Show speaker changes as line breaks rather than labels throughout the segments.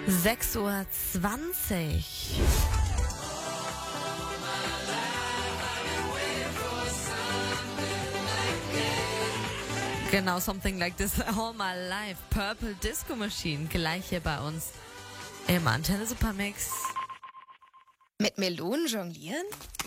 6:20 Uhr. Genau, Something Like This All My Life. Purple Disco Machine, gleich hier bei uns im Antenne Supermix.
Mit Melonen jonglieren?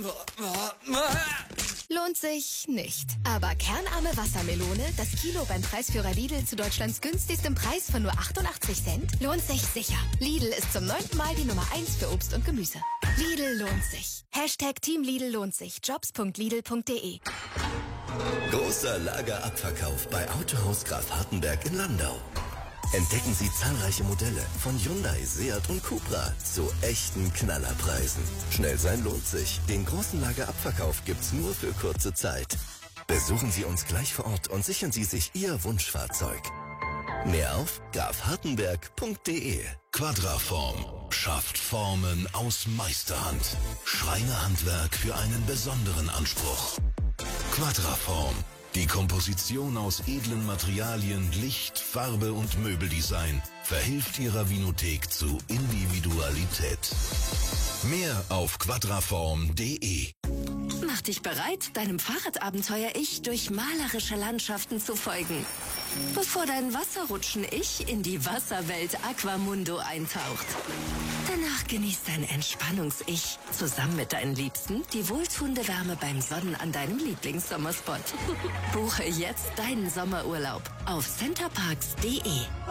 Lohnt sich nicht. Aber kernarme Wassermelone, das Kilo beim Preisführer Lidl zu Deutschlands günstigstem Preis von nur 88 Cent, lohnt sich sicher. Lidl ist zum 9. Mal die Nummer 1 für Obst und Gemüse. Lidl lohnt sich. Hashtag Team Lidl lohnt sich. Jobs.lidl.de.
Großer Lagerabverkauf bei Autohaus Graf Hartenberg in Landau. Entdecken Sie zahlreiche Modelle von Hyundai, Seat und Cupra zu echten Knallerpreisen. Schnell sein lohnt sich. Den großen Lagerabverkauf gibt's nur für kurze Zeit. Besuchen Sie uns gleich vor Ort und sichern Sie sich Ihr Wunschfahrzeug. Mehr auf grafhartenberg.de.
Quadraform schafft Formen aus Meisterhand. Schreinerhandwerk für einen besonderen Anspruch. Quadraform. Die Komposition aus edlen Materialien, Licht, Farbe und Möbeldesign verhilft Ihrer Vinothek zu Individualität. Mehr auf quadraform.de.
Mach dich bereit, deinem Fahrradabenteuer-Ich durch malerische Landschaften zu folgen. Bevor dein Wasserrutschen-Ich in die Wasserwelt Aquamundo eintaucht. Danach genießt dein Entspannungs-Ich zusammen mit deinen Liebsten die wohltuende Wärme beim Sonnen an deinem Lieblingssommerspot. Buche jetzt deinen Sommerurlaub auf centerparks.de.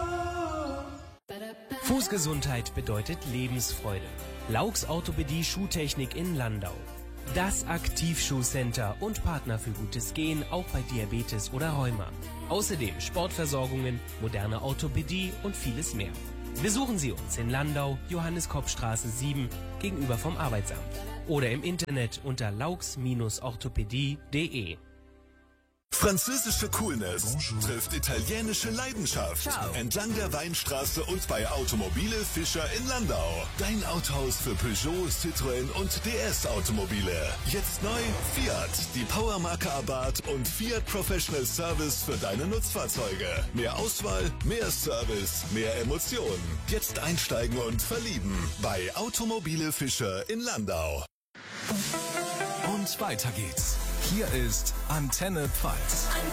Fußgesundheit bedeutet Lebensfreude. Laux Orthopädie Schuhtechnik in Landau. Das Aktivschuhcenter und Partner für gutes Gehen, auch bei Diabetes oder Rheuma. Außerdem Sportversorgungen, moderne Orthopädie und vieles mehr. Besuchen Sie uns in Landau, Johannes-Kopp-Straße 7, gegenüber vom Arbeitsamt. Oder im Internet unter laux-orthopädie.de.
Französische Coolness trifft italienische Leidenschaft.
Ciao.
Entlang der Weinstraße und bei Automobile Fischer in Landau. Dein Autohaus für Peugeot, Citroën und DS Automobile. Jetzt neu Fiat, die Powermarke Abarth und Fiat Professional Service für deine Nutzfahrzeuge. Mehr Auswahl, mehr Service, mehr Emotionen. Jetzt einsteigen und verlieben bei Automobile Fischer in Landau.
Und weiter geht's. Hier ist Antenne Pfalz.